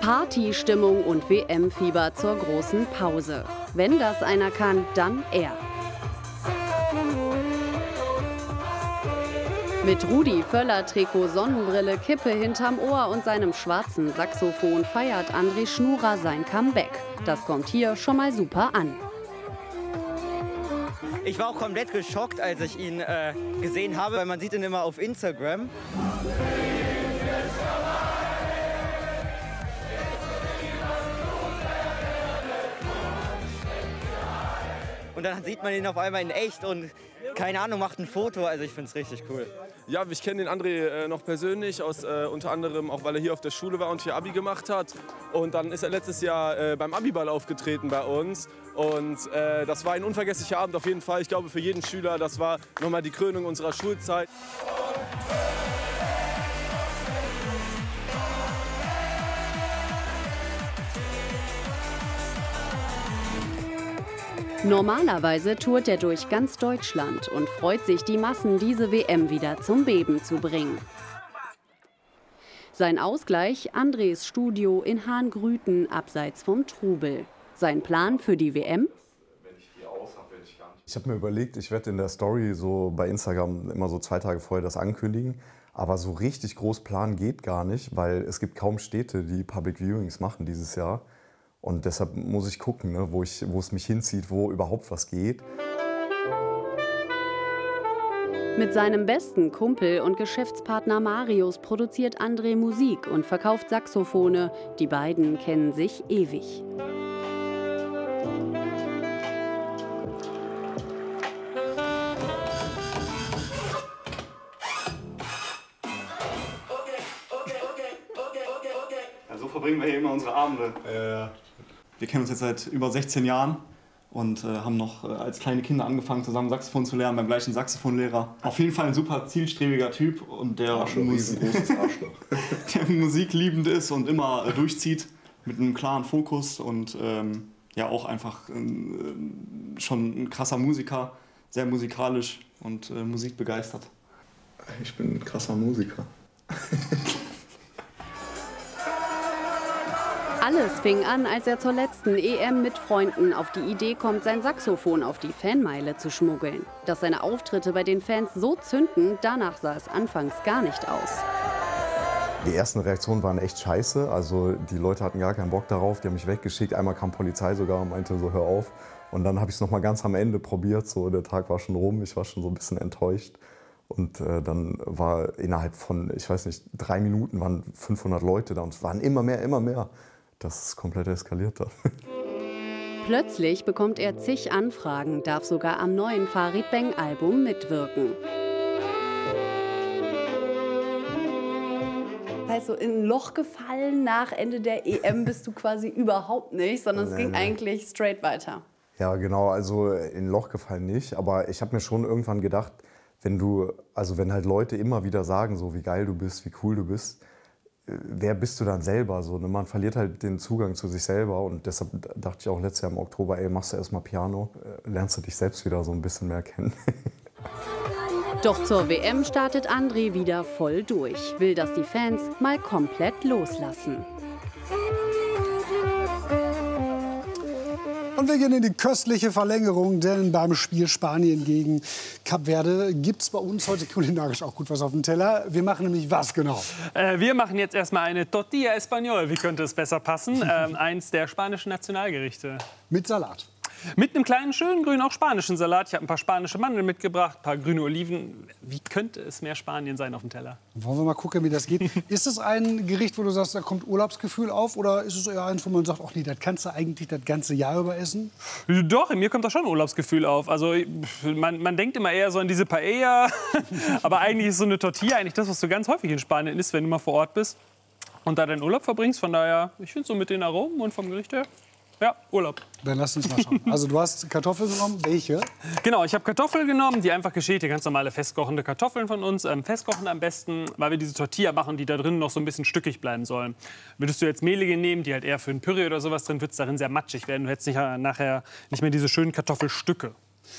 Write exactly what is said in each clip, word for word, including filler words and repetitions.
Partystimmung und W M-Fieber zur großen Pause. Wenn das einer kann, dann er. Mit Rudi Völler, Trikot, Sonnenbrille, Kippe hinterm Ohr und seinem schwarzen Saxophon feiert André Schnurer sein Comeback. Das kommt hier schon mal super an. Ich war auch komplett geschockt, als ich ihn äh, gesehen habe, weil man sieht ihn immer auf Instagram. Und dann sieht man ihn auf einmal in echt und, keine Ahnung, macht ein Foto. Also ich finde es richtig cool. Ja, ich kenne den André äh, noch persönlich, aus, äh, unter anderem auch, weil er hier auf der Schule war und hier Abi gemacht hat. Und dann ist er letztes Jahr äh, beim Abiball aufgetreten bei uns. Und äh, das war ein unvergesslicher Abend auf jeden Fall. Ich glaube, für jeden Schüler, das war nochmal die Krönung unserer Schulzeit. Normalerweise tourt er durch ganz Deutschland und freut sich, die Massen diese W M wieder zum Beben zu bringen. Sein Ausgleich: Andres Studio in Hahn-Grüten, abseits vom Trubel. Sein Plan für die W M? Ich habe mir überlegt, ich werde in der Story so bei Instagram immer so zwei Tage vorher das ankündigen. Aber so richtig groß planen geht gar nicht, weil es gibt kaum Städte, die Public Viewings machen dieses Jahr. Und deshalb muss ich gucken, ne, wo, ich, wo es mich hinzieht, wo überhaupt was geht. Mit seinem besten Kumpel und Geschäftspartner Marius produziert André Musik und verkauft Saxophone. Die beiden kennen sich ewig. Ja, so verbringen wir hier immer unsere Abende. Äh, wir kennen uns jetzt seit über sechzehn Jahren und äh, haben noch äh, als kleine Kinder angefangen, zusammen Saxophon zu lernen, beim gleichen Saxophonlehrer. Auf jeden Fall ein super zielstrebiger Typ und der, Arschloch, Mus Arschloch. der musikliebend ist und immer äh, durchzieht mit einem klaren Fokus und ähm, ja auch einfach äh, schon ein krasser Musiker, sehr musikalisch und äh, musikbegeistert. Ich bin ein krasser Musiker. Alles fing an, als er zur letzten E M mit Freunden auf die Idee kommt, sein Saxophon auf die Fanmeile zu schmuggeln. Dass seine Auftritte bei den Fans so zünden, danach sah es anfangs gar nicht aus. Die ersten Reaktionen waren echt scheiße. Also die Leute hatten gar keinen Bock darauf, die haben mich weggeschickt. Einmal kam Polizei sogar und meinte so, hör auf. Und dann habe ich es noch mal ganz am Ende probiert. So, der Tag war schon rum, ich war schon so ein bisschen enttäuscht. Und äh, dann war innerhalb von, ich weiß nicht, drei Minuten waren fünfhundert Leute da und es waren immer mehr, immer mehr. Das ist komplett eskaliert dann. Plötzlich bekommt er zig Anfragen, darf sogar am neuen Farid Bang-Album mitwirken. Also in ein Loch gefallen nach Ende der E M bist du quasi überhaupt nicht, sondern es nee, ging nee. eigentlich straight weiter. Ja, genau, also in ein Loch gefallen nicht. Aber ich habe mir schon irgendwann gedacht, wenn du, also wenn halt Leute immer wieder sagen, so wie geil du bist, wie cool du bist, wer bist du dann selber? So, ne? Man verliert halt den Zugang zu sich selber und deshalb dachte ich auch letztes Jahr im Oktober, ey, machst du erstmal Piano, lernst du dich selbst wieder so ein bisschen mehr kennen. Doch zur W M startet André wieder voll durch, will, dass die Fans mal komplett loslassen. Und wir gehen in die köstliche Verlängerung, denn beim Spiel Spanien gegen Kap Verde gibt es bei uns heute kulinarisch auch gut was auf dem Teller. Wir machen nämlich was genau? Äh, wir machen jetzt erstmal eine Tortilla Español. Wie könnte es besser passen? Ähm, eins der spanischen Nationalgerichte. Mit Salat. Mit einem kleinen, schönen, grünen, auch spanischen Salat. Ich habe ein paar spanische Mandeln mitgebracht, ein paar grüne Oliven. Wie könnte es mehr Spanien sein auf dem Teller? Wollen wir mal gucken, wie das geht. Ist es ein Gericht, wo du sagst, da kommt Urlaubsgefühl auf? Oder ist es eher eins, wo man sagt, ach nee, das kannst du eigentlich das ganze Jahr über essen? Doch, in mir kommt da schon Urlaubsgefühl auf. Also man, man denkt immer eher so an diese Paella. Aber eigentlich ist so eine Tortilla eigentlich das, was du ganz häufig in Spanien isst, wenn du mal vor Ort bist und da deinen Urlaub verbringst. Von daher, ich finde so mit den Aromen und vom Gericht her, ja, Urlaub. Dann lass uns mal schauen. Also du hast Kartoffeln genommen, welche? Genau, ich habe Kartoffeln genommen, die einfach geschälte, ganz normale festkochende Kartoffeln von uns. Ähm, festkochen am besten, weil wir diese Tortilla machen, die da drin noch so ein bisschen stückig bleiben sollen. Würdest du jetzt mehlige nehmen, die halt eher für ein Püree oder sowas drin, wird es darin sehr matschig werden. Du hättest nicht, nachher nicht mehr diese schönen Kartoffelstücke.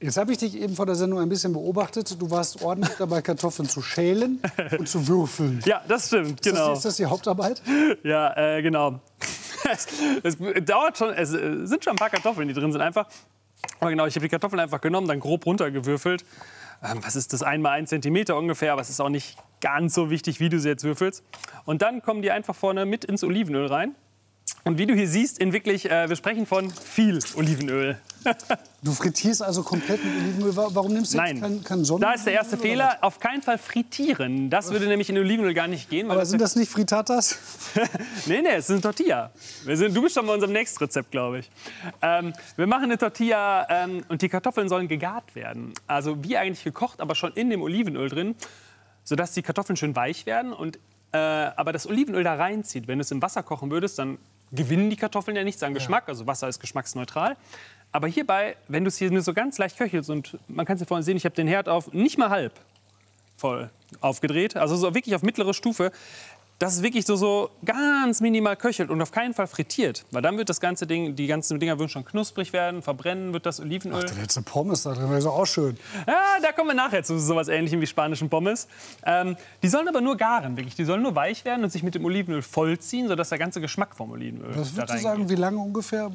Jetzt habe ich dich eben vor der Sendung ein bisschen beobachtet. Du warst ordentlich dabei, Kartoffeln zu schälen und zu würfeln. Ja, das stimmt, genau. Ist das, ist das die Hauptarbeit? Ja, äh, genau. es, es dauert schon, es sind schon ein paar Kartoffeln, die drin sind einfach. Aber genau, ich habe die Kartoffeln einfach genommen, dann grob runtergewürfelt. Ähm, was ist das? Einmal ein Zentimeter ungefähr, aber es ist auch nicht ganz so wichtig, wie du sie jetzt würfelst. Und dann kommen die einfach vorne mit ins Olivenöl rein. Und wie du hier siehst, in wirklich, äh, wir sprechen von viel Olivenöl. Du frittierst also komplett mit Olivenöl. Warum nimmst du jetzt Nein, kein, kein Sonnenöl? da ist der erste Fehler. Auf keinen Fall frittieren. Das würde nämlich in Olivenöl gar nicht gehen. Weil Aber das sind das nicht Frittatas? nee, nee, es ist eine Tortilla. Wir sind, du bist schon bei unserem nächsten Rezept, glaube ich. Ähm, wir machen eine Tortilla ähm, und die Kartoffeln sollen gegart werden. Also wie eigentlich gekocht, aber schon in dem Olivenöl drin, sodass die Kartoffeln schön weich werden und äh, aber das Olivenöl da reinzieht. Wenn du es im Wasser kochen würdest, dann gewinnen die Kartoffeln ja nichts an Geschmack. Also Wasser ist geschmacksneutral. Aber hierbei, wenn du es hier nur so ganz leicht köchelst und man kann es ja vorhin sehen, ich habe den Herd auf nicht mal halb voll aufgedreht, also so wirklich auf mittlere Stufe, dass es wirklich so, so ganz minimal köchelt und auf keinen Fall frittiert. Weil dann wird das ganze Ding, die ganzen Dinger würden schon knusprig werden, verbrennen wird das Olivenöl. Ach, der letzte Pommes da drin wäre so auch schön. Ja, da kommen wir nachher zu sowas Ähnlichem wie spanischen Pommes. Ähm, die sollen aber nur garen, wirklich. Die sollen nur weich werden und sich mit dem Olivenöl vollziehen, sodass der ganze Geschmack vom Olivenöl Was da würdest du reingeht. sagen, wie lange ungefähr?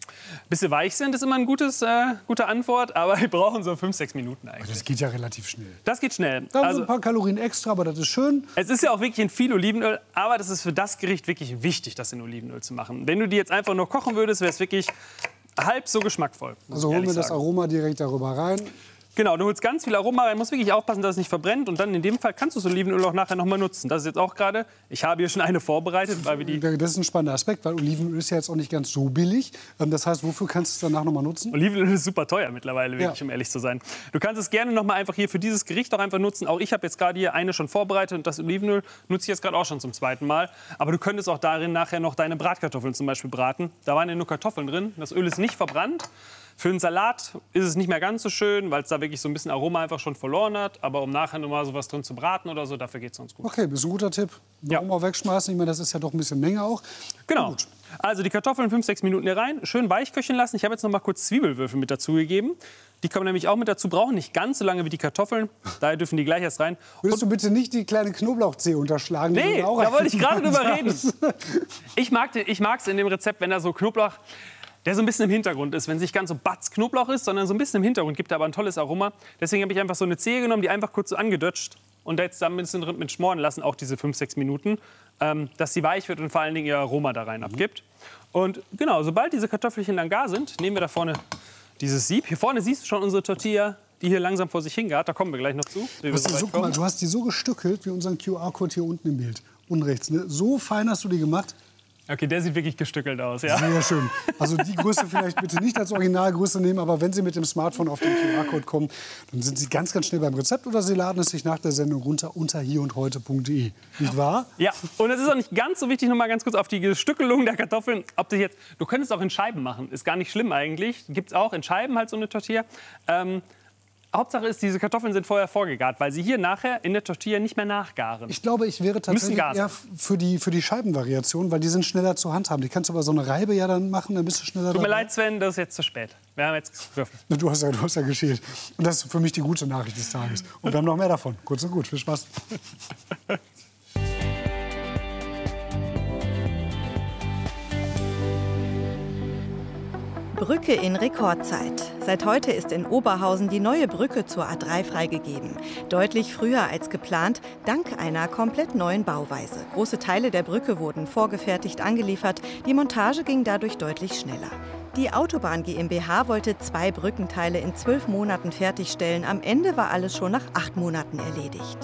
Bis sie weich sind, ist immer eine gutes, äh, gute Antwort, aber wir brauchen so fünf, sechs Minuten eigentlich. Das geht ja relativ schnell. Das geht schnell. Da haben Also, wir ein paar Kalorien extra, aber das ist schön. es ist ja auch wirklich in viel Olivenöl, aber das ist für das Gericht wirklich wichtig, das in Olivenöl zu machen. Wenn du die jetzt einfach nur kochen würdest, wäre es wirklich halb so geschmackvoll. muss Also ich holen wir ehrlich das sagen. Aroma direkt darüber rein. Genau, du holst ganz viel Aroma rein, musst wirklich aufpassen, dass es nicht verbrennt. Und dann in dem Fall kannst du das Olivenöl auch nachher noch mal nutzen. Das ist jetzt auch gerade, ich habe hier schon eine vorbereitet, weil wir die... Das ist ein spannender Aspekt, weil Olivenöl ist ja jetzt auch nicht ganz so billig. Ähm, Das heißt, wofür kannst du es danach noch mal nutzen? Olivenöl ist super teuer mittlerweile, wirklich, Ja. um ehrlich zu sein. Du kannst es gerne noch mal einfach hier für dieses Gericht auch einfach nutzen. Auch ich habe jetzt gerade hier eine schon vorbereitet und das Olivenöl nutze ich jetzt gerade auch schon zum zweiten Mal. Aber du könntest auch darin nachher noch deine Bratkartoffeln zum Beispiel braten. Da waren ja nur Kartoffeln drin. Das Öl ist nicht verbrannt. Für einen Salat ist es nicht mehr ganz so schön, weil es da wirklich so ein bisschen Aroma einfach schon verloren hat. Aber um nachher noch mal sowas drin zu braten oder so, dafür geht es uns gut. Okay, das ist ein guter Tipp. Ja. Warum auch wegschmeißen? Ich meine, das ist ja doch ein bisschen Menge auch. Genau. Also die Kartoffeln fünf, sechs Minuten hier rein, schön weich köcheln lassen. Ich habe jetzt noch mal kurz Zwiebelwürfel mit dazugegeben. Die kommen nämlich auch mit dazu, brauchen nicht ganz so lange wie die Kartoffeln. Daher dürfen die gleich erst rein. Würdest du bitte nicht die kleine Knoblauchzehe unterschlagen? die Nee, du auch da wollte ich gerade drüber reinmachst? reden. Ich mag den, ich mag's in dem Rezept, wenn da so Knoblauch, der so ein bisschen im Hintergrund ist. Wenn es nicht ganz so Batz Knoblauch ist, sondern so ein bisschen im Hintergrund, gibt aber ein tolles Aroma. Deswegen habe ich einfach so eine Zehe genommen, die einfach kurz so angedutscht und jetzt dann ein bisschen drin mit schmoren lassen, auch diese fünf, sechs Minuten, ähm, dass sie weich wird und vor allen Dingen ihr Aroma da rein abgibt. Und genau, sobald diese Kartoffelchen dann gar sind, nehmen wir da vorne dieses Sieb. Hier vorne siehst du schon unsere Tortilla, die hier langsam vor sich hingart. Da kommen wir gleich noch zu. wie wir Du hast, die so so, weit guck mal, kommen. du hast die so gestückelt wie unseren Q R-Code hier unten im Bild. Unrechts. Ne? So fein hast du die gemacht. Okay, der sieht wirklich gestückelt aus, ja. Sehr schön. Also die Größe vielleicht bitte nicht als Originalgröße nehmen, aber wenn Sie mit dem Smartphone auf den Q R-Code kommen, dann sind Sie ganz, ganz schnell beim Rezept oder Sie laden es sich nach der Sendung runter unter hierundheute punkt de. Nicht wahr? Ja, und es ist auch nicht ganz so wichtig, noch mal ganz kurz auf die Gestückelung der Kartoffeln. Ob du, jetzt, du könntest auch in Scheiben machen, ist gar nicht schlimm eigentlich. Gibt es auch in Scheiben halt so eine Tortilla. Ähm, Hauptsache ist, diese Kartoffeln sind vorher vorgegart, weil sie hier nachher in der Tortilla nicht mehr nachgaren. Ich glaube, ich wäre tatsächlich gar sein. eher für die, für die Scheibenvariation, weil die sind schneller zu handhaben. Die kannst du aber so eine Reibe ja dann machen, dann bist du schneller Tut mir dabei. leid, Sven, das ist jetzt zu spät. Wir haben jetzt Würfel. Du hast ja, du hast ja geschält. Und das ist für mich die gute Nachricht des Tages. Und wir haben noch mehr davon. Kurz und gut. Viel Spaß. Brücke in Rekordzeit. Seit heute ist in Oberhausen die neue Brücke zur A drei freigegeben. Deutlich früher als geplant, dank einer komplett neuen Bauweise. Große Teile der Brücke wurden vorgefertigt angeliefert. Die Montage ging dadurch deutlich schneller. Die Autobahn GmbH wollte zwei Brückenteile in zwölf Monaten fertigstellen. Am Ende war alles schon nach acht Monaten erledigt.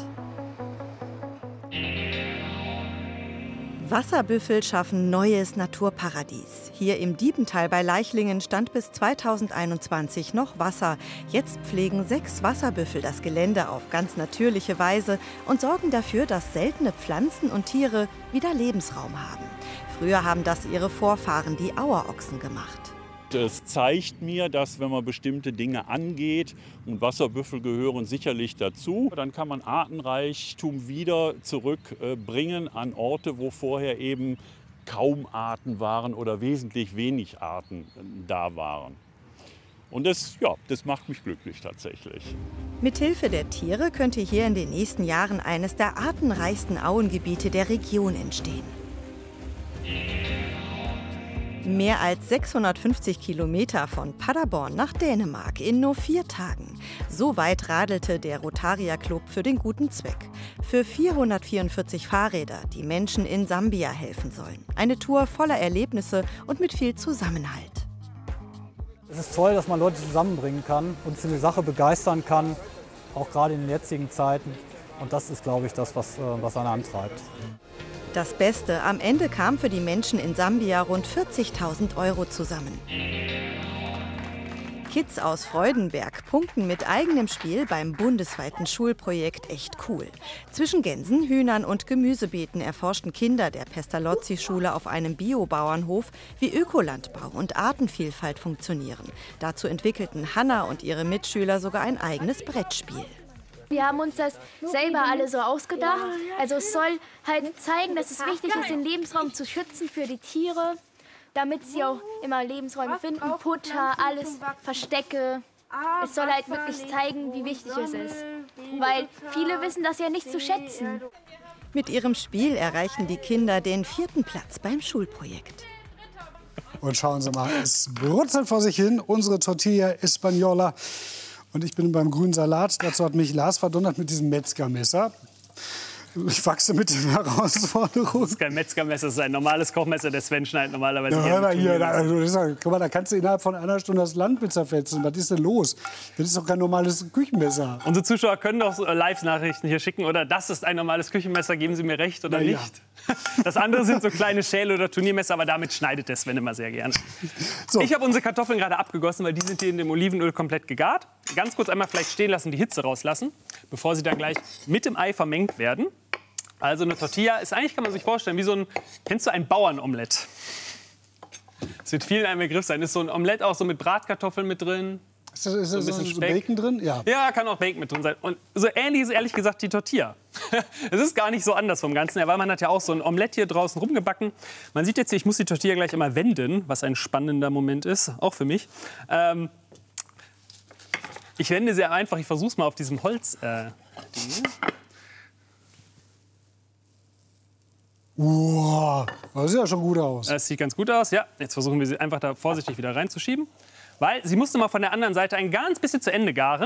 Wasserbüffel schaffen neues Naturparadies. Hier im Diepental bei Leichlingen stand bis zweitausendeinundzwanzig noch Wasser. Jetzt pflegen sechs Wasserbüffel das Gelände auf ganz natürliche Weise und sorgen dafür, dass seltene Pflanzen und Tiere wieder Lebensraum haben. Früher haben das ihre Vorfahren, die Auerochsen, gemacht. Es zeigt mir, dass wenn man bestimmte Dinge angeht, und Wasserbüffel gehören sicherlich dazu, dann kann man Artenreichtum wieder zurückbringen an Orte, wo vorher eben kaum Arten waren oder wesentlich wenig Arten da waren. Und das, ja, das macht mich glücklich tatsächlich. Mithilfe der Tiere könnte hier in den nächsten Jahren eines der artenreichsten Auengebiete der Region entstehen. Mehr als sechshundertfünfzig Kilometer von Paderborn nach Dänemark in nur vier Tagen. So weit radelte der Rotarier Club für den guten Zweck. Für vierhundertvierundvierzig Fahrräder, die Menschen in Sambia helfen sollen. Eine Tour voller Erlebnisse und mit viel Zusammenhalt. Es ist toll, dass man Leute zusammenbringen kann und für eine Sache begeistern kann, auch gerade in den jetzigen Zeiten. Und das ist, glaube ich, das, was, was einen antreibt. Das Beste, am Ende kam für die Menschen in Sambia rund vierzigtausend Euro zusammen. Kids aus Freudenberg punkten mit eigenem Spiel beim bundesweiten Schulprojekt Echt cool. Zwischen Gänsen, Hühnern und Gemüsebeeten erforschten Kinder der Pestalozzi-Schule auf einem Biobauernhof, wie Ökolandbau und Artenvielfalt funktionieren. Dazu entwickelten Hanna und ihre Mitschüler sogar ein eigenes Brettspiel. Wir haben uns das selber alle so ausgedacht. Also es soll halt zeigen, dass es wichtig ist, den Lebensraum zu schützen für die Tiere, damit sie auch immer Lebensräume finden, Futter, alles, Verstecke. Es soll halt wirklich zeigen, wie wichtig es ist. Weil viele wissen das ja nicht zu schätzen. Mit ihrem Spiel erreichen die Kinder den vierten Platz beim Schulprojekt. Und schauen Sie mal, es brutzelt vor sich hin, unsere Tortilla Española. Und ich bin beim grünen Salat. Dazu hat mich Lars verdonnert mit diesem Metzgermesser. Ich wachse mit den Herausforderungen. Das ist kein Metzgermesser, das ist ein normales Kochmesser. Der Sven schneidet normalerweise. Ja, hör mal hier, da, also, guck mal, da kannst du innerhalb von einer Stunde das Land mit zerfetzen. Was ist denn los? Das ist doch kein normales Küchenmesser. Unsere Zuschauer können doch so Live-Nachrichten hier schicken. Oder das ist ein normales Küchenmesser, geben Sie mir recht oder Na, nicht. Ja. Das andere sind so kleine Schäle oder Turniermesser, aber damit schneidet der Sven immer sehr gerne. So. Ich habe unsere Kartoffeln gerade abgegossen, weil die sind hier in dem Olivenöl komplett gegart. Ganz kurz einmal vielleicht stehen lassen, die Hitze rauslassen, bevor sie dann gleich mit dem Ei vermengt werden. Also eine Tortilla ist eigentlich, kann man sich vorstellen, wie so ein, kennst du ein Bauernomelett? Das wird vielen ein Begriff sein. Ist so ein Omelett auch so mit Bratkartoffeln mit drin? Ist da so, so, so, so Bacon drin? Ja. Ja, kann auch Bacon mit drin sein. Und so ähnlich ist ehrlich gesagt die Tortilla. Es ist gar nicht so anders vom Ganzen her, weil man hat ja auch so ein Omelett hier draußen rumgebacken. Man sieht jetzt hier, ich muss die Tortilla gleich immer wenden, was ein spannender Moment ist, auch für mich. Ähm, ich wende sehr einfach, ich versuche es mal auf diesem Holz. Äh, Wow, das sieht ja schon gut aus. Das sieht ganz gut aus, ja. Jetzt versuchen wir sie einfach da vorsichtig wieder reinzuschieben. Weil sie musste mal von der anderen Seite ein ganz bisschen zu Ende garen.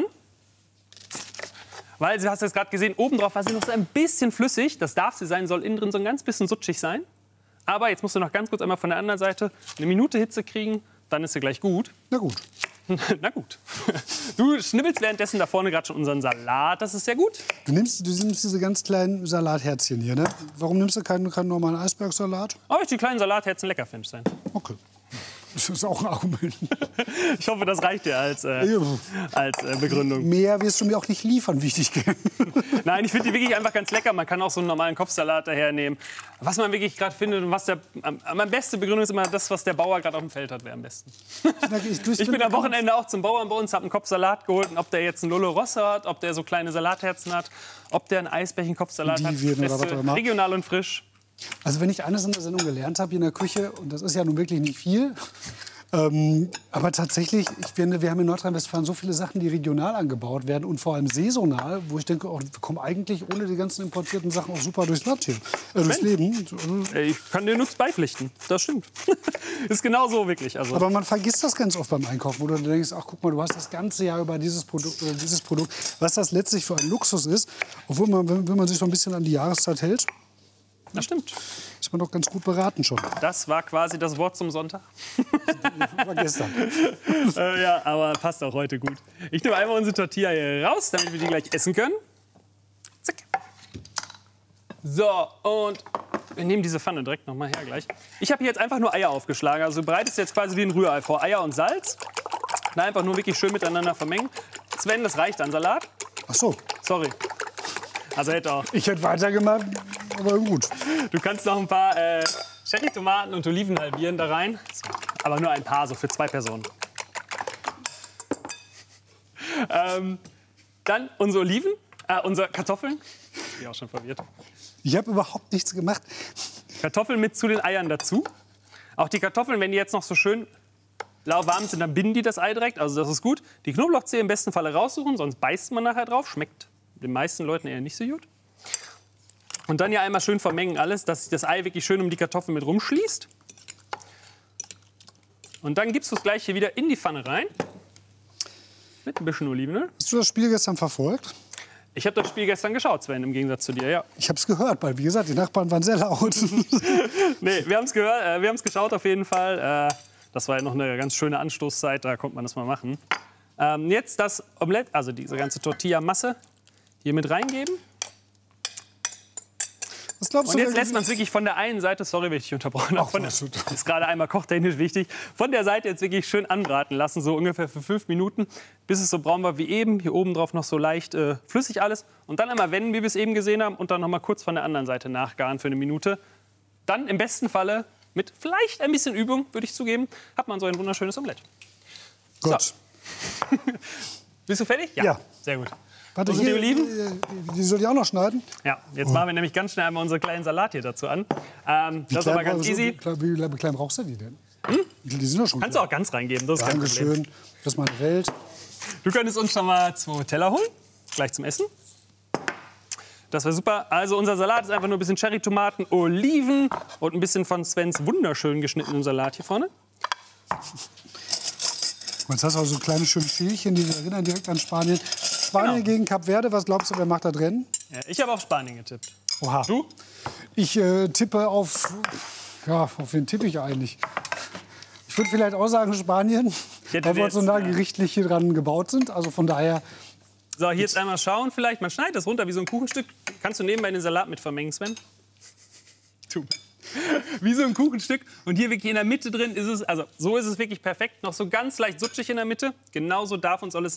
Weil, du hast jetzt gerade gesehen, obendrauf war sie noch so ein bisschen flüssig. Das darf sie sein, soll innen drin so ein ganz bisschen sutschig sein. Aber jetzt musst du noch ganz kurz einmal von der anderen Seite eine Minute Hitze kriegen. Dann ist sie gleich gut. Na gut. Na gut. Du schnibbelst währenddessen da vorne gerade schon unseren Salat. Das ist sehr gut. Du nimmst, du nimmst diese ganz kleinen Salatherzchen hier, ne? Warum nimmst du keinen, keinen normalen Eisbergsalat? Aber ich die kleinen Salatherzchen lecker finde. Okay. Das ist auch ein Argument. Ich hoffe, das reicht dir als, äh, ja. als äh, Begründung. Mehr wirst du mir auch nicht liefern, wie ich dich kenne. Nein, ich finde die wirklich einfach ganz lecker. Man kann auch so einen normalen Kopfsalat dahernehmen. Was man wirklich gerade findet und was der am, am beste Begründung ist immer das, was der Bauer gerade auf dem Feld hat, wäre am besten. Ich, ich, ich bin am Wochenende auch zum Bauern bei uns, habe einen Kopfsalat geholt. Und ob der jetzt einen Lolo Rosso hat, ob der so kleine Salatherzen hat, ob der einen Eisbärchenkopfsalat hat, beste, regional und frisch. Also wenn ich eines in der Sendung gelernt habe hier in der Küche, und das ist ja nun wirklich nicht viel, ähm, aber tatsächlich, ich finde, wir haben in Nordrhein-Westfalen so viele Sachen, die regional angebaut werden und vor allem saisonal, wo ich denke, oh, wir kommen eigentlich ohne die ganzen importierten Sachen auch super durchs Land hier, äh, durchs Leben. Ich kann dir nichts beipflichten, das stimmt. Ist genau so wirklich. Also. Aber man vergisst das ganz oft beim Einkaufen, wo du denkst, ach guck mal, du hast das ganze Jahr über dieses Produkt oder dieses Produkt, was das letztlich für ein Luxus ist, obwohl man, wenn man sich so ein bisschen an die Jahreszeit hält. Das stimmt. Ist man doch ganz gut beraten schon. Das war quasi das Wort zum Sonntag. Das war gestern. äh, ja, aber passt auch heute gut. Ich nehme einmal unsere Tortilla hier raus, damit wir die gleich essen können. Zack. So, und wir nehmen diese Pfanne direkt noch mal her gleich. Ich habe hier jetzt einfach nur Eier aufgeschlagen. Also du bereitest jetzt quasi wie ein Rührei vor. Eier und Salz. Da einfach nur wirklich schön miteinander vermengen. Sven, das reicht an Salat. Ach so. Sorry. Also hätte auch. Ich hätte weitergemacht, aber gut. Du kannst noch ein paar äh, Cherrytomaten und Oliven halbieren da rein. Aber nur ein paar, so für zwei Personen. Ähm, dann unsere Oliven, äh, unsere Kartoffeln. Ich bin auch schon verwirrt. Ich habe überhaupt nichts gemacht. Kartoffeln mit zu den Eiern dazu. Auch die Kartoffeln, wenn die jetzt noch so schön lauwarm sind, dann binden die das Ei direkt. Also das ist gut. Die Knoblauchzehe im besten Falle raussuchen, sonst beißt man nachher drauf. Schmeckt den meisten Leuten eher nicht so gut. Und dann ja einmal schön vermengen alles, dass sich das Ei wirklich schön um die Kartoffeln mit rumschließt. Und dann gibst du das Gleiche wieder in die Pfanne rein. Mit ein bisschen Olivenöl. Hast du das Spiel gestern verfolgt? Ich habe das Spiel gestern geschaut, Sven, im Gegensatz zu dir, ja. Ich habe es gehört, weil, wie gesagt, die Nachbarn waren sehr laut. Nee, wir haben es gehört, äh, wir haben es geschaut auf jeden Fall. Äh, das war ja noch eine ganz schöne Anstoßzeit, da konnte man das mal machen. Ähm, jetzt das Omelett, also diese ganze Tortilla-Masse, hier mit reingeben. Was glaubst Und du, jetzt lässt man es wirklich von der einen Seite, sorry, wenn ich dich unterbrochen habe, das ist gerade einmal kochtechnisch wichtig, von der Seite jetzt wirklich schön anbraten lassen, so ungefähr für fünf Minuten, bis es so braun war wie eben, hier oben drauf noch so leicht äh, flüssig alles. Und dann einmal wenden, wie wir es eben gesehen haben, und dann noch mal kurz von der anderen Seite nachgaren für eine Minute. Dann im besten Falle, mit vielleicht ein bisschen Übung, würde ich zugeben, hat man so ein wunderschönes Omelett. Gut. So. Bist du fertig? Ja. Sehr gut. Warte, Wo sind die hier, Oliven? Die soll ich auch noch schneiden? Ja, jetzt machen wir nämlich ganz schnell einmal unseren kleinen Salat hier dazu an. Ähm, Wie das ist klein aber ganz brauchst du- easy. Wie klein, wie klein brauchst du die denn? Hm? Die sind doch schon Kannst du auch ganz reingeben, das ist kein Problem. Dankeschön. Das ist meine Welt. Du könntest uns schon mal zwei Teller holen, gleich zum Essen. Das wäre super. Also unser Salat ist einfach nur ein bisschen Cherry-Tomaten, Oliven und ein bisschen von Svens wunderschön geschnittenem Salat hier vorne. Jetzt hast du auch so kleine schöne Schälchen, die erinnern direkt an Spanien. Spanien Genau. gegen Kap Verde, was glaubst du, wer macht da drin? Ja, ich habe auf Spanien getippt. Oha. Du? Ich äh, tippe auf, ja, auf wen tippe ich eigentlich? Ich würde vielleicht auch sagen Spanien, hätte weil wir jetzt, so nah ja. gerichtlich hier dran gebaut sind. Also von daher, So, hier jetzt einmal schauen vielleicht. Man schneidet das runter wie so ein Kuchenstück. Kannst du nebenbei den Salat mit vermengen, Sven? Tu. Wie so ein Kuchenstück. Und hier wirklich in der Mitte drin ist es, also so ist es wirklich perfekt. Noch so ganz leicht sutschig in der Mitte. Genauso darf und soll es